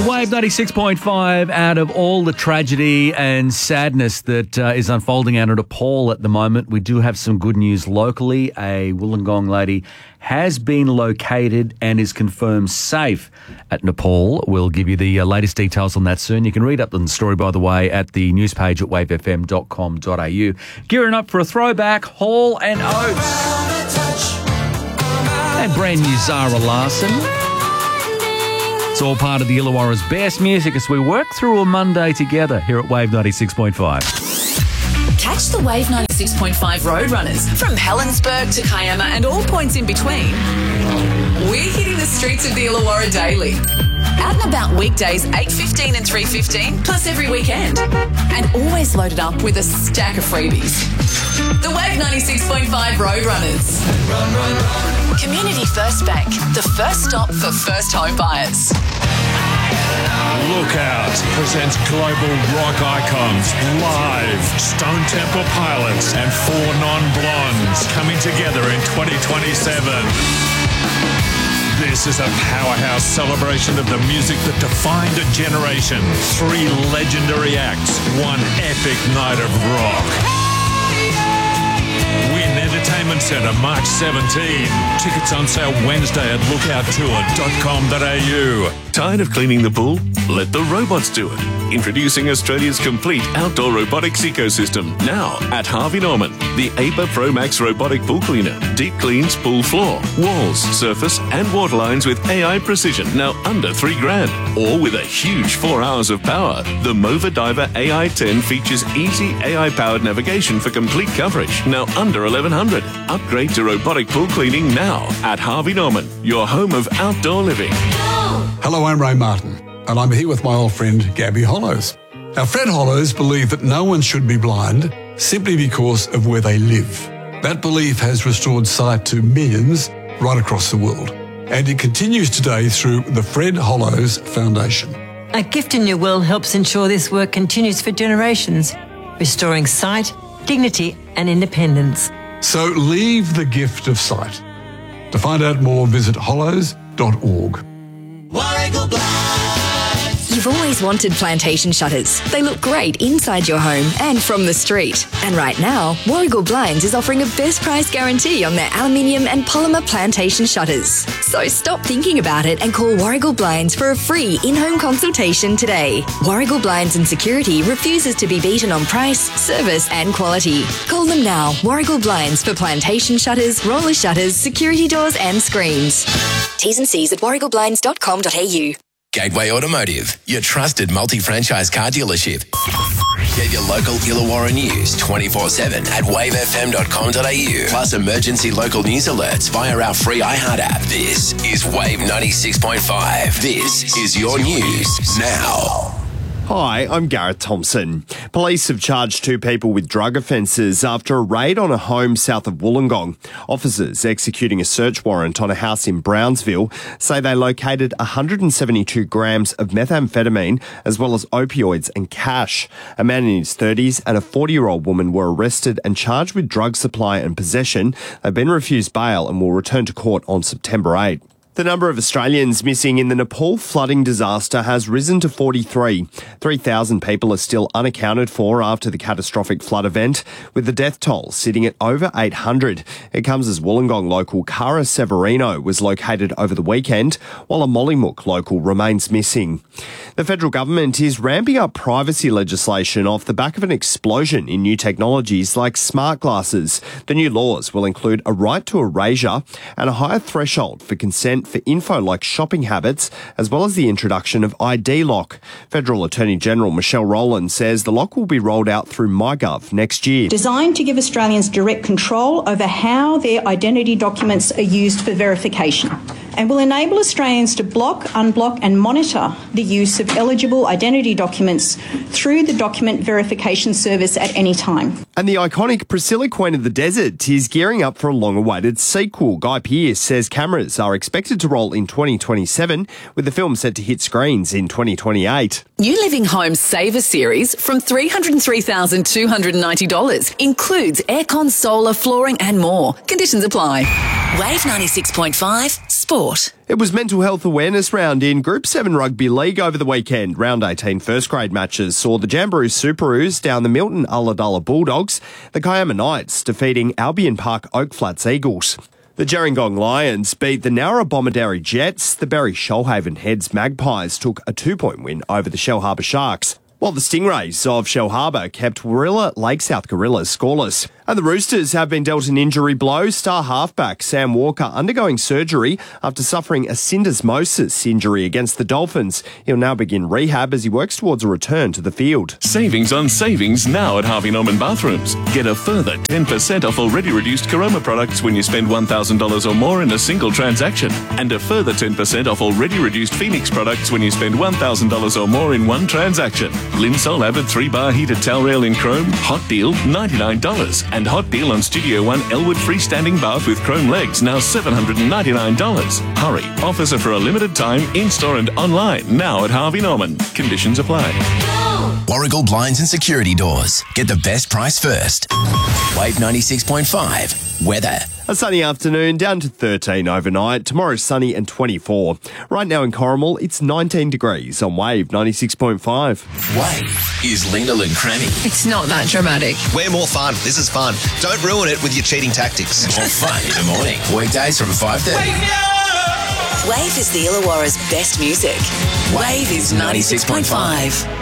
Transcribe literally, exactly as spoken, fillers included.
Wave ninety-six point five. Out of all the tragedy and sadness that uh, is unfolding out at Nepal at the moment, we do have some good news locally. A Wollongong lady has been located and is confirmed safe at Nepal. We'll give you the uh, latest details on that soon. You can read up on the story, by the way, at the news page at wave f m dot com dot a u. Gearing up for a throwback, Hall and Oates. And brand new Zara Larsson. It's all part of the Illawarra's best music as we work through a Monday together here at Wave ninety-six point five. Catch the Wave ninety-six point five Roadrunners from Helensburgh to Kiama and all points in between. We're hitting the streets of the Illawarra daily. Out and about weekdays eight fifteen and three fifteen, plus every weekend. And always loaded up with a stack of freebies. The Wave ninety-six point five Roadrunners. Run, run, run. Community First Bank, the first stop for first home buyers. Lookout presents global rock icons live. Stone Temple Pilots and Four Non-Blondes coming together in twenty twenty-seven. This is a powerhouse celebration of the music that defined a generation. Three legendary acts, one epic night of rock. Win Entertainment Centre, March seventeenth. Tickets on sale Wednesday at lookout tour dot com dot a u. Tired of cleaning the pool? Let the robots do it. Introducing Australia's complete outdoor robotics ecosystem. Now at Harvey Norman. The A P A Pro Max robotic pool cleaner. Deep cleans pool floor, walls, surface and water lines with A I precision. Now under three grand. Or with a huge four hours of power. The Mova Diver A I ten features easy A I-powered navigation for complete coverage. Now under eleven hundred. Upgrade to robotic pool cleaning now at Harvey Norman. Your home of outdoor living. Hello, I'm Ray Martin, and I'm here with my old friend Gabby Hollows. Now, Fred Hollows believed that no one should be blind simply because of where they live. That belief has restored sight to millions right across the world, and it continues today through the Fred Hollows Foundation. A Gift in Your Will helps ensure this work continues for generations, restoring sight, dignity and independence. So leave the gift of sight. To find out more, visit hollows dot org. Warrigal Blinds. You've always wanted plantation shutters. They look great inside your home and from the street. And right now, Warrigal Blinds is offering a best price guarantee on their aluminium and polymer plantation shutters. So stop thinking about it and call Warrigal Blinds for a free in-home consultation today. Warrigal Blinds and Security refuses to be beaten on price, service and quality. Call them now. Warrigal Blinds for plantation shutters, roller shutters, security doors and screens. T's and C's at warrigal blinds dot com dot a u. Gateway Automotive, your trusted multi-franchise car dealership. Get your local Illawarra news twenty-four seven at wave f m dot com dot a u. Plus emergency local news alerts via our free iHeart app. This is Wave ninety-six point five. This is your news now. Hi, I'm Gareth Thompson. Police have charged two people with drug offences after a raid on a home south of Wollongong. Officers executing a search warrant on a house in Brownsville say they located one hundred seventy-two grams of methamphetamine as well as opioids and cash. A man in his thirties and a forty-year-old woman were arrested and charged with drug supply and possession. They've been refused bail and will return to court on September eighth. The number of Australians missing in the Nepal flooding disaster has risen to forty-three. three thousand people are still unaccounted for after the catastrophic flood event, with the death toll sitting at over eight hundred. It comes as Wollongong local Cara Severino was located over the weekend, while a Mollymook local remains missing. The federal government is ramping up privacy legislation off the back of an explosion in new technologies like smart glasses. The new laws will include a right to erasure and a higher threshold for consent for info like shopping habits, as well as the introduction of I D lock. Federal Attorney General Michelle Rowland says the lock will be rolled out through MyGov next year. Designed to give Australians direct control over how their identity documents are used for verification, and will enable Australians to block, unblock and monitor the use of eligible identity documents through the document verification service at any time. And the iconic Priscilla Queen of the Desert is gearing up for a long-awaited sequel. Guy Pearce says cameras are expected to roll in twenty twenty-seven, with the film set to hit screens in twenty twenty-eight. New Living Home Saver Series from three hundred three thousand two hundred ninety dollars. Includes aircon, solar, flooring and more. Conditions apply. Wave ninety-six point five Sport. It was Mental Health Awareness Round in Group seven Rugby League over the weekend. Round eighteen first grade matches saw the Jamboree Superoos down the Milton Ulladulla Bulldogs, the Kiama Knights defeating Albion Park Oak Flats Eagles. The Gerringong Lions beat the Nowra Bomaderry Jets. The Berry Shoalhaven Heads Magpies took a two-point win over the Shell Harbour Sharks, while the Stingrays of Shell Harbour kept Warilla Lake South Gorillas scoreless. And the Roosters have been dealt an injury blow. Star halfback Sam Walker undergoing surgery after suffering a syndesmosis injury against the Dolphins. He'll now begin rehab as he works towards a return to the field. Savings on savings now at Harvey Norman Bathrooms. Get a further ten percent off already reduced Caroma products when you spend one thousand dollars or more in a single transaction. And a further ten percent off already reduced Phoenix products when you spend one thousand dollars or more in one transaction. Linsol Avid three bar heated towel rail in chrome, hot deal ninety-nine dollars. And hot deal on Studio One Elwood freestanding bath with chrome legs, now seven hundred ninety-nine dollars. Hurry, offers are for a limited time, in-store and online, now at Harvey Norman. Conditions apply. Warragul Blinds and Security Doors. Get the best price first. Wave ninety-six point five. Weather. A sunny afternoon, down to thirteen overnight. Tomorrow sunny and twenty-four. Right now in Corrimal, it's nineteen degrees on Wave ninety-six point five. Wave is Linda and Cranny. It's not that dramatic. We're more fun. This is fun. Don't ruin it with your cheating tactics. More fun in the morning. Weekdays from five thirty. Wave is the Illawarra's best music. Wave is ninety-six point five.